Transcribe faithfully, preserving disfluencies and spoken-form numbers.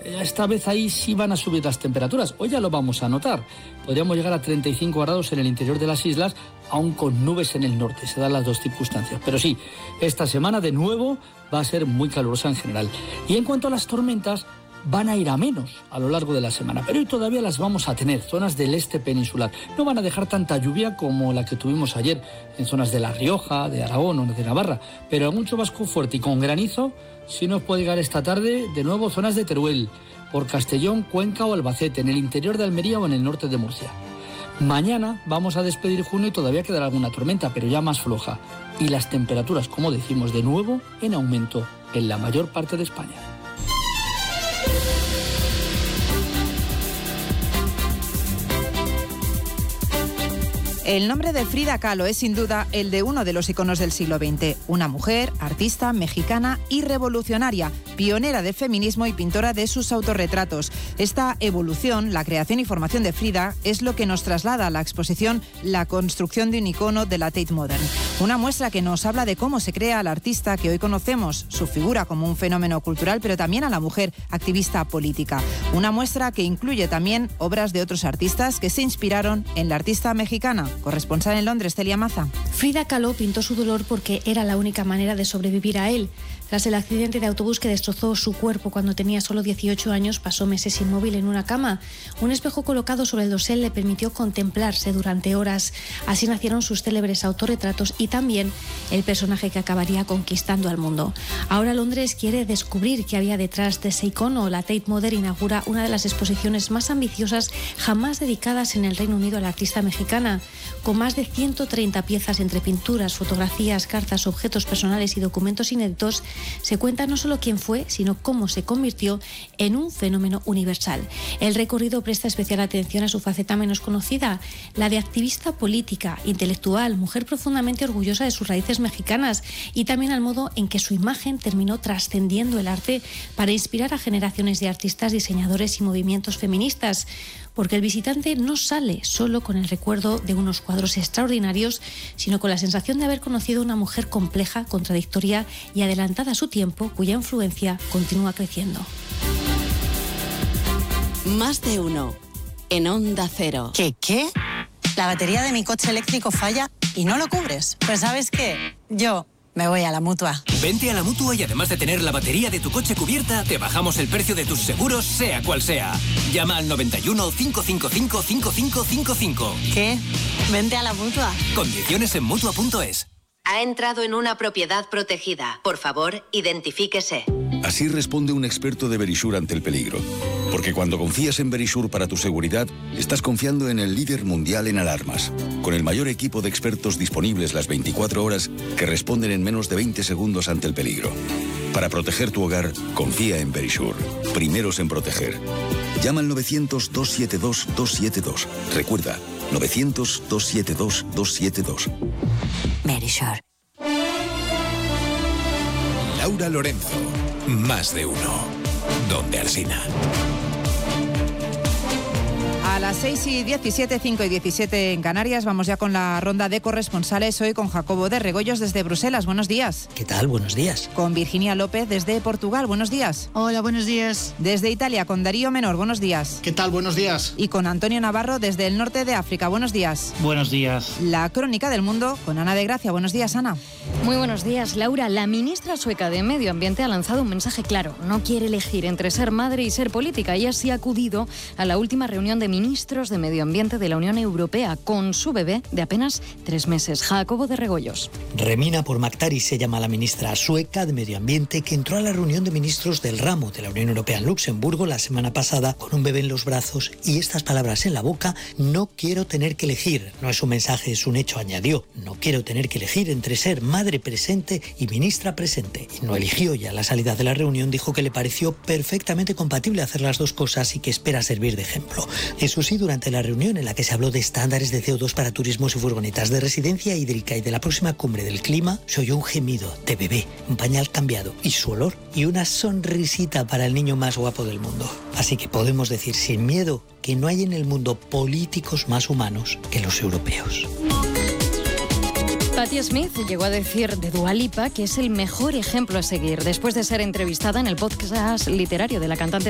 esta vez ahí sí van a subir las temperaturas. Hoy ya lo vamos a notar. Podríamos llegar a treinta y cinco grados en el interior de las islas, aún con nubes en el norte. Se dan las dos circunstancias. Pero sí, esta semana de nuevo va a ser muy calurosa en general. Y en cuanto a las tormentas, van a ir a menos a lo largo de la semana, pero hoy todavía las vamos a tener, zonas del este peninsular. No van a dejar tanta lluvia como la que tuvimos ayer en zonas de La Rioja, de Aragón o de Navarra, pero algún chubasco fuerte y con granizo sí nos puede llegar esta tarde de nuevo zonas de Teruel, por Castellón, Cuenca o Albacete, en el interior de Almería o en el norte de Murcia. Mañana vamos a despedir junio y todavía quedará alguna tormenta, pero ya más floja. Y las temperaturas, como decimos, de nuevo en aumento en la mayor parte de España. El nombre de Frida Kahlo es sin duda el de uno de los iconos del siglo veinte. Una mujer, artista, mexicana y revolucionaria, pionera del feminismo y pintora de sus autorretratos. Esta evolución, la creación y formación de Frida, es lo que nos traslada a la exposición La construcción de un icono de la Tate Modern. Una muestra que nos habla de cómo se crea al artista que hoy conocemos, su figura como un fenómeno cultural, pero también a la mujer activista política. Una muestra que incluye también obras de otros artistas que se inspiraron en la artista mexicana. Corresponsal en Londres, Celia Maza. Frida Kahlo pintó su dolor porque era la única manera de sobrevivir a él. Tras el accidente de autobús que destrozó su cuerpo cuando tenía solo dieciocho años, pasó meses inmóvil en una cama. Un espejo colocado sobre el dosel le permitió contemplarse durante horas. Así nacieron sus célebres autorretratos y también el personaje que acabaría conquistando al mundo. Ahora Londres quiere descubrir qué había detrás de ese icono. La Tate Modern inaugura una de las exposiciones más ambiciosas jamás dedicadas en el Reino Unido a la artista mexicana. Con más de ciento treinta piezas entre pinturas, fotografías, cartas, objetos personales y documentos inéditos, se cuenta no solo quién fue, sino cómo se convirtió en un fenómeno universal. El recorrido presta especial atención a su faceta menos conocida, la de activista política, intelectual, mujer profundamente orgullosa de sus raíces mexicanas, y también al modo en que su imagen terminó trascendiendo el arte para inspirar a generaciones de artistas, diseñadores y movimientos feministas. Porque el visitante no sale solo con el recuerdo de unos cuadros extraordinarios, sino con la sensación de haber conocido a una mujer compleja, contradictoria y adelantada a su tiempo, cuya influencia continúa creciendo. Más de uno en Onda Cero. ¿Qué qué? La batería de mi coche eléctrico falla y no lo cubres. Pues ¿sabes qué? Yo me voy a la Mutua. Vente a la Mutua y además de tener la batería de tu coche cubierta, te bajamos el precio de tus seguros, sea cual sea. Llama al noventa y uno, cinco cinco cinco, cinco cinco cinco cinco. ¿Qué? Vente a la Mutua. Condiciones en Mutua punto es. Ha entrado en una propiedad protegida. Por favor, identifíquese. Así responde un experto de Verisure ante el peligro. Porque cuando confías en Verisure para tu seguridad, estás confiando en el líder mundial en alarmas, con el mayor equipo de expertos disponibles las veinticuatro horas que responden en menos de veinte segundos ante el peligro. Para proteger tu hogar, confía en Verisure. Primeros en proteger. Llama al novecientos, doscientos setenta y dos, doscientos setenta y dos. Recuerda, novecientos, doscientos setenta y dos, doscientos setenta y dos. Verisure. Laura Lorenzo. Más de uno. Donde Alsina. A las seis y diecisiete, cinco y diecisiete en Canarias, vamos ya con la ronda de corresponsales. Hoy con Jacobo de Regoyos desde Bruselas. Buenos días. ¿Qué tal? Buenos días. Con Virginia López desde Portugal. Buenos días. Hola, buenos días. Desde Italia con Darío Menor. Buenos días. ¿Qué tal? Buenos días. Y con Antonio Navarro desde el norte de África. Buenos días. Buenos días. La crónica del mundo con Ana de Gracia. Buenos días, Ana. Muy buenos días, Laura. La ministra sueca de Medio Ambiente ha lanzado un mensaje claro. No quiere elegir entre ser madre y ser política y así ha acudido a la última reunión de ministros de Medio Ambiente de la Unión Europea con su bebé de apenas tres meses. Jacobo de Regoyos. Remina Pourmokhtari se llama la ministra sueca de Medio Ambiente que entró a la reunión de ministros del ramo de la Unión Europea en Luxemburgo la semana pasada con un bebé en los brazos y estas palabras en la boca: no quiero tener que elegir. No es un mensaje, es un hecho, añadió. No quiero tener que elegir entre ser madre presente y ministra presente. Y no eligió, y a la salida de la reunión dijo que le pareció perfectamente compatible hacer las dos cosas y que espera servir de ejemplo. Eso sí, durante la reunión en la que se habló de estándares de C O dos para turismos y furgonetas, de residencia hídrica y de la próxima cumbre del clima, se oyó un gemido de bebé, un pañal cambiado y su olor y una sonrisita para el niño más guapo del mundo. Así que podemos decir sin miedo que no hay en el mundo políticos más humanos que los europeos. Patti Smith llegó a decir de Dua Lipa que es el mejor ejemplo a seguir después de ser entrevistada en el podcast literario de la cantante